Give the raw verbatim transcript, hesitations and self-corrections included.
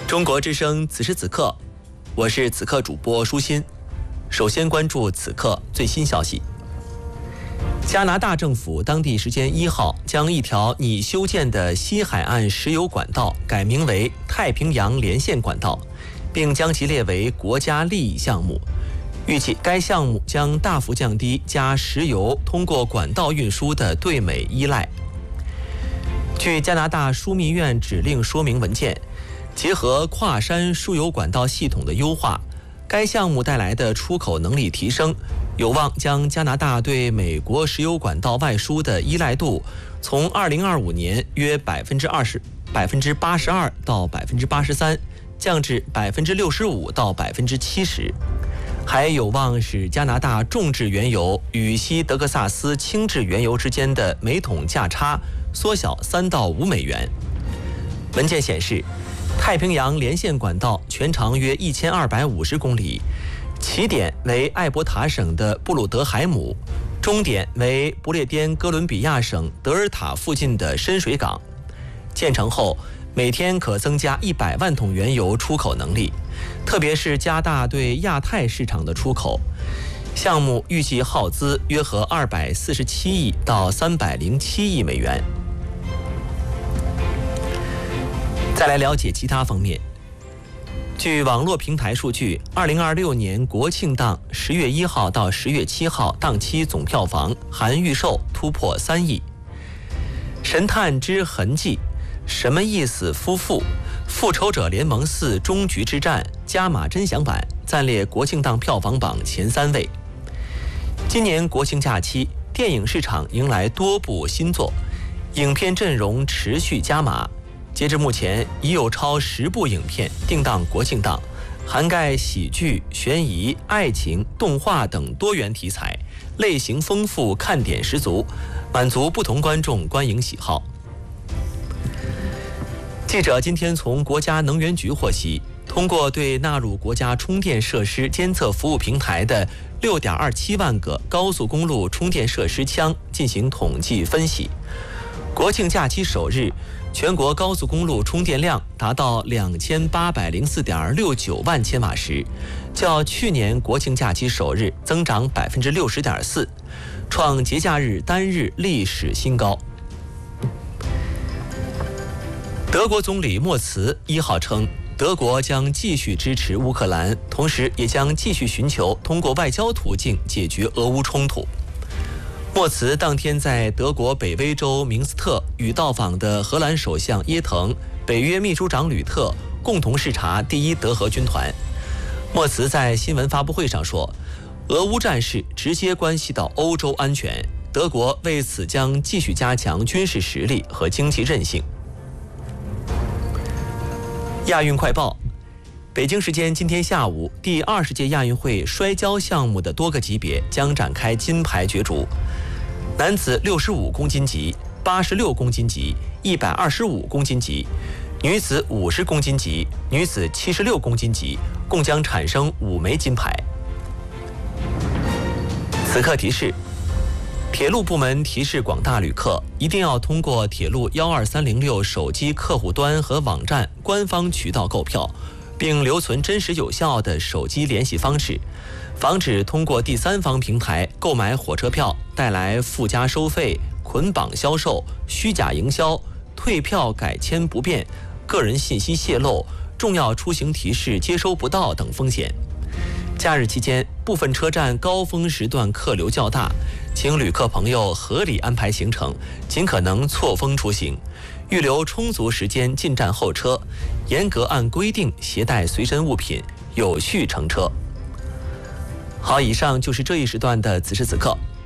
中国之声此时此刻，我是此刻主播舒心。首先关注此刻最新消息。加拿大政府当地时间一号将一条拟修建的西海岸石油管道改名为太平洋连线管道，并将其列为国家利益项目。预计该项目将大幅降低加石油通过管道运输的对美依赖。据加拿大枢密院指令说明文件，结合跨山输油管道系统的优化，该项目带来的出口能力提升，有望将加拿大对美国石油管道外输的依赖度从二零二五年约百分之二十、百分之八十二到百分之八十三，降至百分之六十五到百分之七十，还有望使加拿大重质原油与西德克萨斯轻质原油之间的每桶价差缩小三到五美元。文件显示，太平洋连线管道全长约一千二百五十公里，起点为艾伯塔省的布鲁德海姆，终点为不列颠哥伦比亚省德尔塔附近的深水港。建成后，每天可增加一百万桶原油出口能力，特别是加大对亚太市场的出口。项目预计耗资约合二百四十七亿到三百零七亿美元。再来了解其他方面。据网络平台数据，二零二六年国庆档十月一号到十月七号档期总票房含预售突破三亿。神探之痕迹、什么意思夫妇、复仇者联盟四终局之战加码真享版暂列国庆档票房榜前三位。今年国庆假期，电影市场迎来多部新作，影片阵容持续加码。截至目前，已有超十部影片定档国庆档，涵盖喜剧、悬疑、爱情、动画等多元题材，类型丰富，看点十足，满足不同观众观影喜好。记者今天从国家能源局获悉，通过对纳入国家充电设施监测服务平台的 六点二七万个高速公路充电设施枪进行统计分析，国庆假期首日，全国高速公路充电量达到两千八百零四点六九万千瓦时，较去年国庆假期首日增长百分之六十点四，创节假日单日历史新高。德国总理默茨一号称，德国将继续支持乌克兰，同时也将继续寻求通过外交途径解决俄乌冲突。默茨当天在德国北威州明斯特与到访的荷兰首相耶腾、北约秘书长吕特共同视察第一德荷军团。默茨在新闻发布会上说，俄乌战事直接关系到欧洲安全，德国为此将继续加强军事实力和经济韧性。亚运快报。北京时间今天下午，第二十届亚运会摔跤项目的多个级别将展开金牌角逐。男子六十五公斤级、八十六公斤级、一百二十五公斤级，女子五十公斤级、女子七十六公斤级，共将产生五枚金牌。此刻提示：铁路部门提示广大旅客，一定要通过铁路一二三零六手机客户端和网站官方渠道购票，并留存真实有效的手机联系方式，防止通过第三方平台购买火车票带来附加收费、捆绑销售、虚假营销、退票改签不便、个人信息泄露、重要出行提示接收不到等风险。假日期间，部分车站高峰时段客流较大，请旅客朋友合理安排行程，尽可能错峰出行，预留充足时间进站候车，严格按规定携带随身物品，有序乘车。好，以上就是这一时段的此时此刻，